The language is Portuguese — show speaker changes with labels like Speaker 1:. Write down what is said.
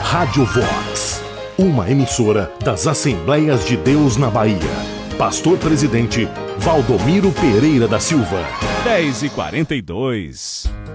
Speaker 1: Rádio Vox, uma emissora das Assembleias de Deus na Bahia. Pastor Presidente Valdomiro Pereira da Silva.
Speaker 2: 10h42.